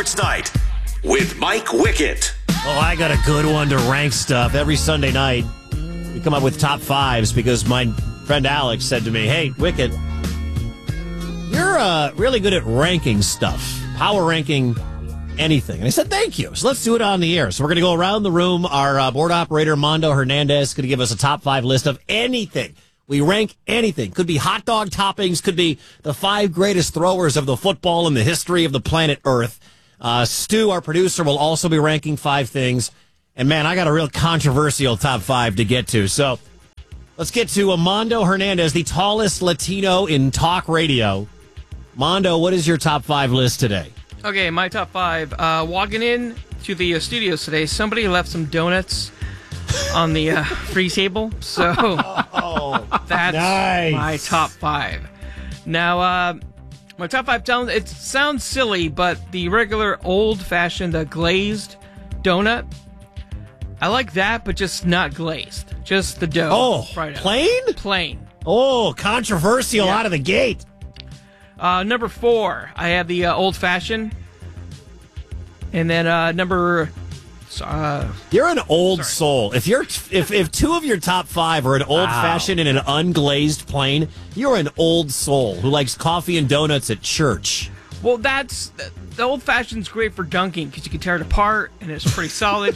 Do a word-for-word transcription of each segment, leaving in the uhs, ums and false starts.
Sports Night with Mike Wickett. Oh, I got a good one to rank stuff. Every Sunday night, we come up with top fives because my friend Alex said to me, hey, Wickett, you're uh, really good at ranking stuff, power ranking anything. And I said, thank you. So let's do it on the air. So we're going to go around the room. Our uh, board operator, Mondo Hernandez, is going to give us a top five list of anything. We rank anything. Could be hot dog toppings, could be the five greatest throwers of the football in the history of the planet Earth. Uh, Stu, our producer, will also be ranking five things. And, man, I got a real controversial top five to get to. So let's get to Mondo Hernandez, the tallest Latino in talk radio. Mondo, what is your top five list today? Okay, my top five. Uh, walking in to the uh, studios today, somebody left some donuts on the uh, free table. So oh, that's nice. my top five. Now, uh, my top five sounds, it sounds silly, but the regular old-fashioned uh, glazed donut, I like that, but just not glazed. Just the dough. Oh, right out. plain? Plain. Oh, controversial Yeah. out of the gate. Uh, number four, I have the uh, old-fashioned. And then uh, number... Uh, You're an old sorry. soul. If you're if if two of your top five are an old fashioned and an unglazed plain, you're an old soul who likes coffee and donuts at church. Well, that's... The old-fashioned's great for dunking because you can tear it apart, and it's pretty solid.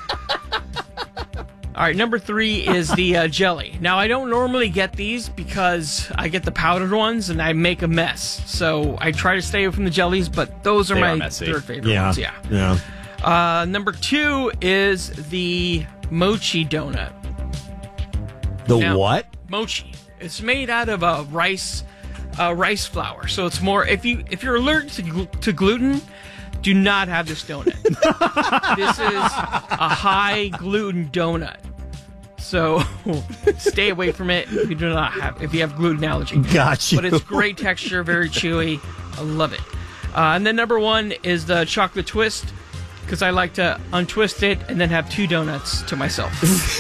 All right, number three is the uh, jelly. Now, I don't normally get these because I get the powdered ones and I make a mess. So I try to stay away from the jellies, but those are They my are messy. third favorite Yeah, ones. Yeah. yeah. Uh, number two is the mochi donut. The Now, what? Mochi. It's made out of uh, rice, uh, rice flour. So it's more. If you if you're allergic to, gl- to gluten, do not have this donut. This is a high gluten donut. So stay away from it if you do not have if you have gluten allergy. Got you. But it's great texture, very chewy. I love it. Uh, and then number one is the chocolate twist because I like to untwist it and then have two donuts to myself.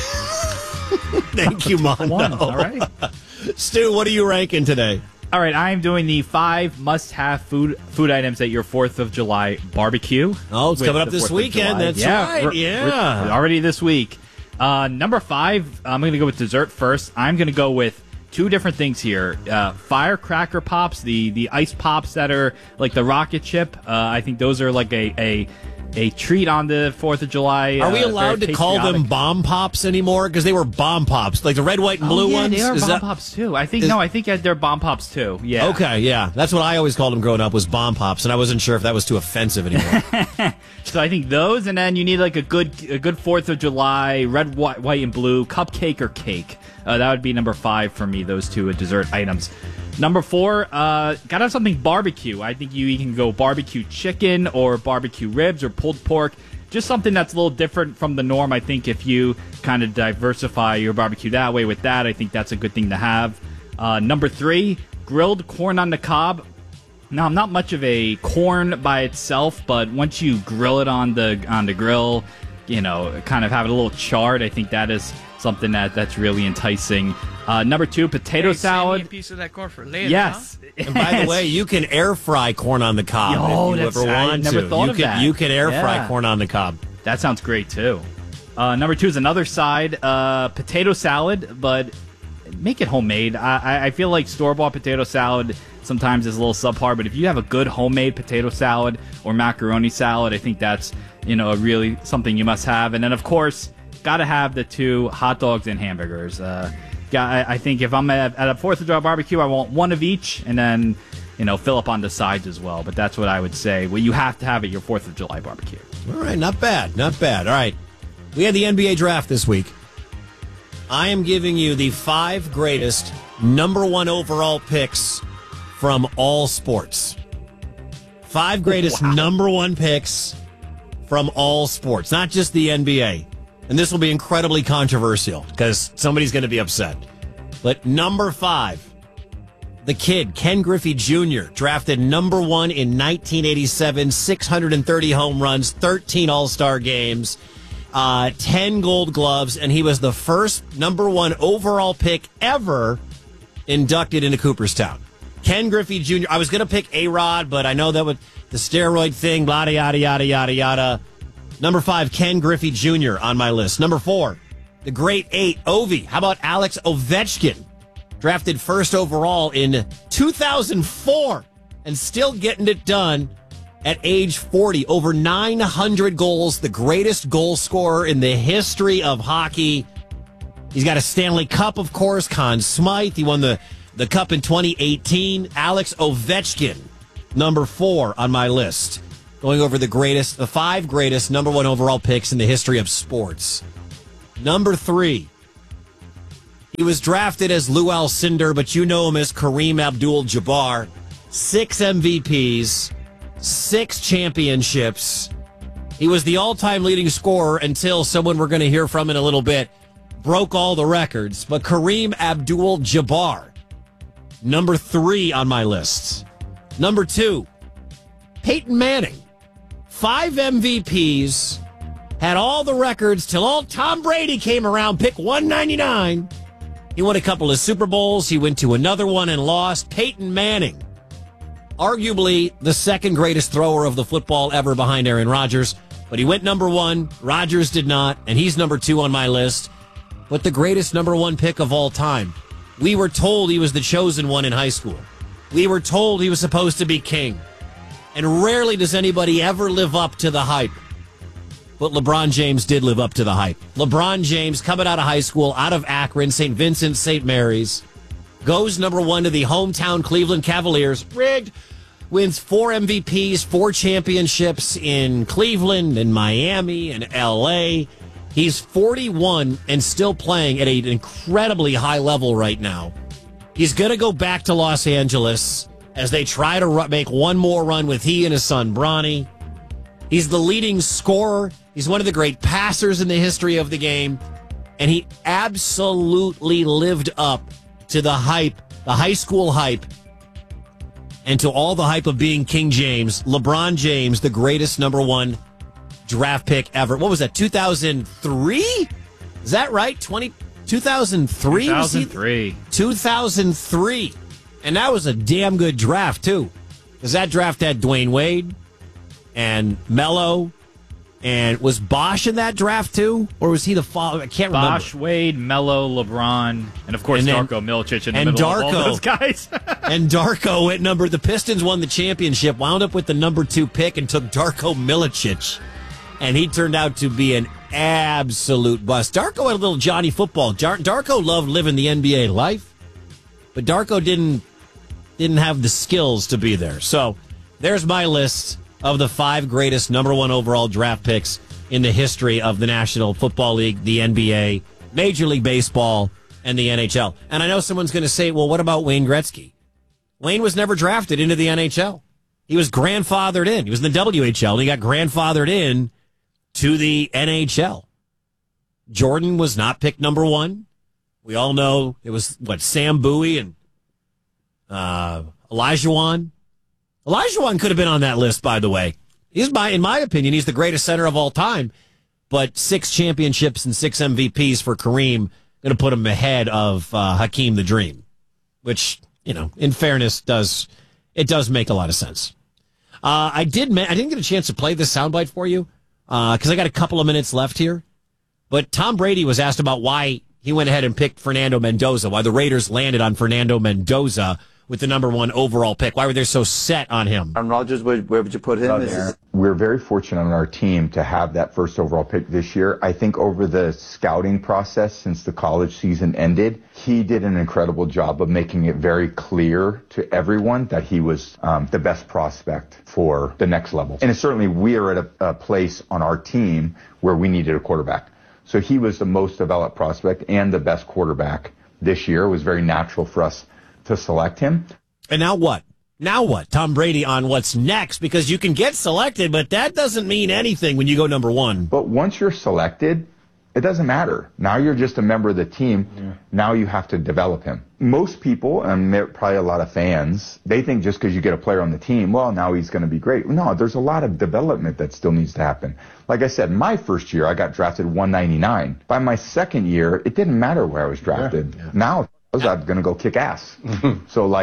Thank you, Mondo. One, all right. Stu, what are you ranking today? All right, I am doing the five must-have food food items at your fourth of July barbecue. Oh, it's With coming up the this fourth of weekend. July. That's yeah, right. we're- Yeah. we're already this week. Uh, number five, I'm going to go with dessert first. I'm going to go with two different things here. Uh, firecracker pops, the the ice pops that are like the rocket chip. Uh, I think those are like a a, a treat on the fourth of July. Are we uh, allowed very to call them patriotic. bomb pops anymore? Because they were bomb pops, like the red, white, and blue Oh, yeah, ones. they are Is bomb that- pops too. I think is- no, I think they're bomb pops too. Yeah. Okay, yeah, that's what I always called them growing up was bomb pops, and I wasn't sure if that was too offensive anymore. So I think those, and then you need like a good a good Fourth of July, red, white, white, and blue cupcake or cake. Uh, that would be number five for me. Those two dessert items. Number four, uh, gotta have something barbecue. I think you, you can go barbecue chicken or barbecue ribs or pulled pork. Just something that's a little different from the norm. I think if you kind of diversify your barbecue that way with that, I think that's a good thing to have. Uh, number three, grilled corn on the cob. Now, I'm not much of a corn by itself, but once you grill it on the on the grill, you know, kind of have it a little charred, I think that is something that, that's really enticing. Uh, number two, potato Hey, save me salad. a piece of that corn for later. Yes. And by the way, you can air fry corn on the cob Yo, if you that's- ever I want never to. thought you of can that. you can air fry Yeah. corn on the cob. That sounds great too. Uh, number two is another side, uh, potato salad, but make it homemade. I, I- I feel like store-bought potato salad sometimes is a little subpar, but if you have a good homemade potato salad or macaroni salad, I think that's, you know, a really something you must have. And then, of course, got to have the two hot dogs and hamburgers. Uh, yeah, I, I think if I'm at, at a fourth of July barbecue, I want one of each, and then, you know, fill up on the sides as well. But that's what I would say. Well, you have to have at your fourth of July barbecue. All right, not bad, not bad. All right, we had the N B A draft this week. I am giving you the five greatest number one overall picks from all sports. Five greatest Wow. number one picks from all sports, not just the N B A. And this will be incredibly controversial because somebody's going to be upset. But number five, the kid, Ken Griffey Junior, drafted number one in nineteen eighty-seven, six hundred thirty home runs, thirteen All-Star games, uh, ten Gold Gloves, and he was the first number one overall pick ever inducted into Cooperstown. Ken Griffey Junior I was going to pick A-Rod, but I know that with the steroid thing, blah, yada, yada, yada, yada. Number five, Ken Griffey Junior on my list. Number four, the great eight, Ovi. How about Alex Ovechkin? Drafted first overall in two thousand four and still getting it done at age forty. Over nine hundred goals, the greatest goal scorer in the history of hockey. He's got a Stanley Cup, of course, Conn Smythe. He won the, the Cup in twenty eighteen. Alex Ovechkin, number four on my list. Going over the greatest, the five greatest number one overall picks in the history of sports. Number three. He was drafted as Lou Alcindor, but you know him as Kareem Abdul-Jabbar. Six M V Ps, six championships. He was the all-time leading scorer until someone we're going to hear from in a little bit broke all the records. But Kareem Abdul-Jabbar, number three on my list. Number two, Peyton Manning. Five M V Ps, had all the records till all Tom Brady came around, pick one ninety-nine. He won a couple of Super Bowls. He went to another one and lost. Peyton Manning, arguably the second greatest thrower of the football ever behind Aaron Rodgers. But he went number one. Rodgers did not, and he's number two on my list. But the greatest number one pick of all time. We were told he was the chosen one in high school. We were told he was supposed to be king. And rarely does anybody ever live up to the hype. But LeBron James did live up to the hype. LeBron James, coming out of high school, out of Akron, Saint Vincent, Saint Mary's, goes number one to the hometown Cleveland Cavaliers. Rigged. Wins four M V Ps, four championships in Cleveland and Miami and L A. He's forty-one and still playing at an incredibly high level right now. He's going to go back to Los Angeles as they try to ru- make one more run with he and his son, Bronny. He's the leading scorer. He's one of the great passers in the history of the game. And he absolutely lived up to the hype, the high school hype, and to all the hype of being King James. LeBron James, the greatest number one draft pick ever. What was that, two thousand three? Is that right? twenty, two thousand three? two thousand three. two thousand three. And that was a damn good draft, too. Because that draft had Dwayne Wade and Melo. And was Bosch in that draft, too? Or was he the father? I can't remember. Bosch, Wade, Melo, LeBron, and of course And then- Darko Milicic in the and middle of all Darko. those guys. And Darko went number. The Pistons won the championship, wound up with the number two pick, and took Darko Milicic. And he turned out to be an absolute bust. Darko had a little Johnny football. Dar- Darko loved living the N B A life, but Darko didn't didn't have the skills to be there. So there's my list of the five greatest number one overall draft picks in the history of the National Football League, the N B A, Major League Baseball, and the N H L. And I know someone's going to say, well, what about Wayne Gretzky? Wayne was never drafted into the N H L. He was grandfathered in. He was in the W H L, and he got grandfathered in to the N H L. Jordan was not picked number one. We all know it was, what, Sam Bowie and uh, Olajuwon. Olajuwon could have been on that list, by the way. He's my, in my opinion, he's the greatest center of all time. But six championships and six M V Ps for Kareem, going to put him ahead of uh, Hakeem the Dream, which, you know, in fairness, does it does make a lot of sense. Uh, I did. I didn't get a chance to play this soundbite for you because uh, I got a couple of minutes left here. But Tom Brady was asked about why he went ahead and picked Fernando Mendoza, why the Raiders landed on Fernando Mendoza with the number one overall pick. Why were they so set on him? Aaron Rodgers, where, where would you put him? Is, We're very fortunate on our team to have that first overall pick this year. I think over the scouting process since the college season ended, he did an incredible job of making it very clear to everyone that he was um, the best prospect for the next level. And certainly we are at a, a place on our team where we needed a quarterback. So he was the most developed prospect and the best quarterback this year. It was very natural for us to select him. And now what? Now what? Tom Brady on what's next, because you can get selected, but that doesn't mean anything when you go number one. But once you're selected, it doesn't matter. Now you're just a member of the team. Yeah. Now you have to develop him. Most people, and probably a lot of fans, they think just because you get a player on the team, well, now he's going to be great. No, there's a lot of development that still needs to happen. Like I said, my first year, I got drafted one ninety-nine. By my second year, it didn't matter where I was drafted. Yeah. Yeah. Now I was going to go kick ass. So, like,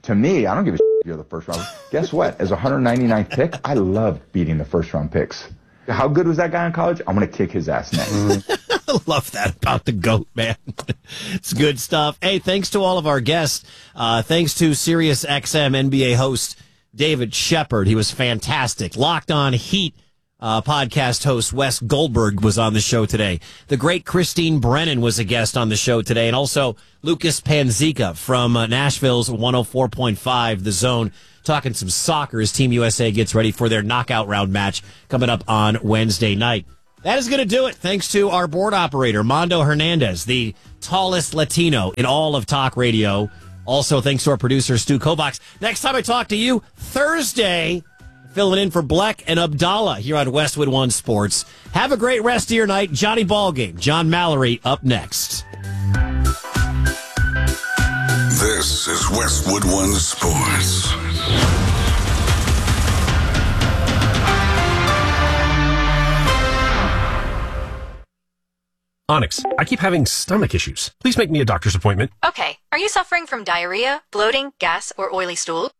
To me, I don't give a shit if you're the first round. Guess what? As a one hundred ninety-ninth pick, I love beating the first round picks. How good was that guy in college? I'm going to kick his ass next. I love that about the GOAT, man. It's good stuff. Hey, thanks to all of our guests. Uh, thanks to Sirius X M N B A host David Shepard. He was fantastic. Locked On Heat uh, podcast host Wes Goldberg was on the show today. The great Christine Brennan was a guest on the show today. And also Lucas Panzica from uh, Nashville's one oh four point five The Zone, talking some soccer as Team U S A gets ready for their knockout round match coming up on Wednesday night. That is going to do it. Thanks to our board operator, Mondo Hernandez, the tallest Latino in all of talk radio. Also, thanks to our producer, Stu Kovacs. Next time I talk to you, Thursday, filling in for Bleck and Abdallah here on Westwood One Sports. Have a great rest of your night. Johnny Ballgame, John Mallory, up next. This is Westwood One Sports. Onyx, I keep having stomach issues. Please make me a doctor's appointment. Okay. Are you suffering from diarrhea, bloating, gas, or oily stool?